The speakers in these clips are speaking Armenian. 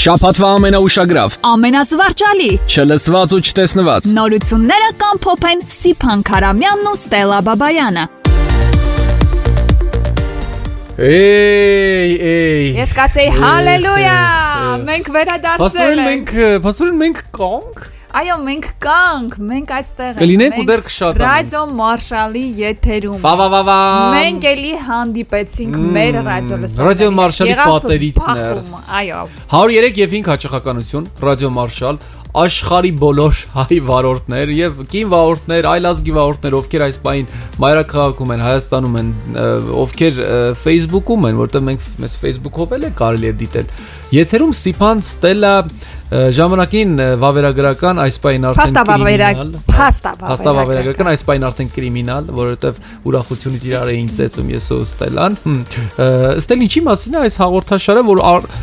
Շաբաթվա ամենաուշագրավ, ամենազվարճալի, չլսված ու չտեսնված նորությունները կամփոփեն Սիփան Քարամյանն ու Ստելա Բաբայանը։ Էй Ես կասեի հալելույա, մենք վերադարձել ենք։ Փաստորեն մենք կանք։ Այո, մենք կանք, մենք այստեղ ենք։ Կլինենք ու դեռ կշատանանք։ Ռադիո Մարշալի եթերում։ Մենք էլի հանդիպեցինք մեր ռադիո լսողներին։ Ռադիո Մարշալի պատերից ներս։ Այո։ 103 եւ 5 հաճախականություն, Ռադիո Մարշալ, աշխարհի բոլոր հայ վարորդներ եւ կին վարորդներ, այլազգի վարորդներ, ովքեր այս պահին մայրաքաղաքում են, Հայաստանում են, ովքեր Facebook-ում են, որտեղ մենք մեզ Facebook-ով էլ է կարելի է դիտել։ Եթերում Սիփան, Ստելա ժամանակին վավերագրական այս պահին արդեն կրիմինալ, փաստավավերագրական այս պահին արդեն կրիմինալ, որովհետև ուրախությունից իրար էին ծեծում ես ու Ստելան։ Ստել ինչի մասին է այս հաղորդաշարը, որ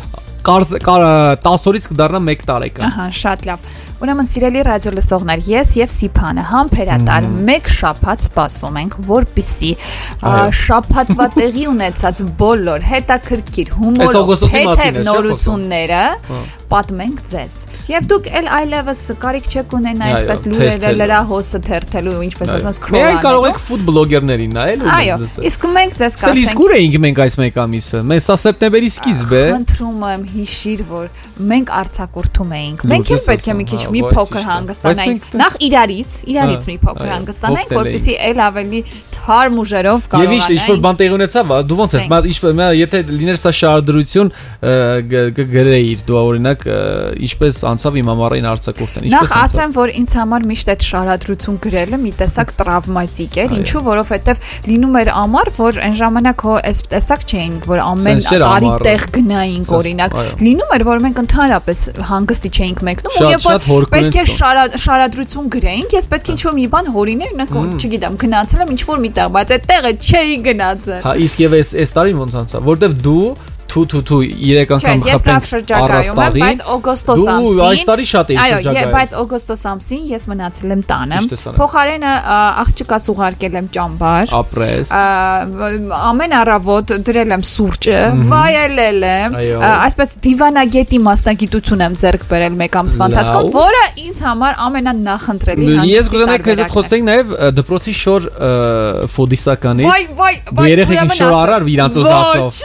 10 օրից կդառնա 1 տարեկան։ Ահա, շատ լավ։ Ուրեմն սիրելի ռադիո լսողներ, ես եւ Սիփանը համբերատար 1 շաբաթ սպասում ենք, որպիսի շաբաթվա տեղի ունեցած բոլոր հետաքրքիր հումորով թեթև նորությունները պատմենք ձեզ։ Եվ դուք այլևս կարիք չեք ունենա այսպես լուրերը լրահոսը թերթելու, ինչպես ասում ես, քրոանալու։ Մենք կարող ենք ֆուդ բլոգերներին նայել ու այո, իսկ մենք ձեզ կասենք։ Իսկ ուր էինք մենք այս մեկ ամիսը։ Մենք սա սեպտեմբերի սկիզբ է։ Խնդրում եմ հիշիր, որ մենք արձակուրդում էինք։ Մենք էլ պետք է մի քիչ մի փոքր հանգստանանք։ Նախ իրարից մի փոքր հանգստանանք, որպեսզի այլ ավելի թարմ ուժերով կարողանանք։ Եվ ինչ-որ բան տեղի ունեցավ, դու ոնց ես, եթե լիներ սա շարադրություն գրեիր դու օրինակ, ինչպես անցավ իմ ամառային արձակուրդն, ինչպես նախ ասեմ, որ ինձ համար միշտ այդ շարադրություն գրելը մի տեսակ տրավմատիկ էր, ինչու, որովհետև լինում էր ամառ, որ այն ժամանակ հո այս տեսակ չէինք, որ ամեն տարի տեղ գնայինք օրինակ, լինում էր, որ մենք ընդհանրապես հանգստի չէինք մեկնում, ու երբ որ պետք է շարադրություն գրեինք, ես պետք է ինչ-որ մի բան հորիներ, չգիտեմ, գնացել եմ ինչ-որ միտեղ, բայց այդ տեղը չէի գնացել։ Հա, իսկ եւ այս տարին ոնց անցավ, որտեվ դու 3 անգամ խփենք առաստաղին, բայց օգոստոս ամսին։ Դու այս տարի շատ էի շրջագայում։ Այո, բայց օգոստոս ամսին ես մնացել եմ տանը։ Փոխարենը աղջկաս ուղարկել եմ ճամբար։ Ապրես։ Ամեն առավոտ դրել եմ սուրճը, վայելել եմ, այսպես դիվանագետի մասնագիտություն եմ ձեռք բերել 1 ամսվա ընթացքում, որը ինձ համար ամենանախընտրելի հանդիպում է։ Ես կուզենայի քեզ հետ խոսենք նաև դպրոցի շոր ֆոդիսականի։ Դու երեխեքին շոր առար իրանց ուզածով։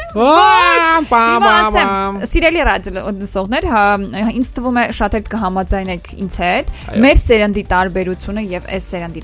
Սիրելի ռադիո լսողներ, ինձ թվում է շատ էլ կհամաձայնեք ինձ հետ։ Մեր սերնդի տարբերությունը եւ այս սերնդի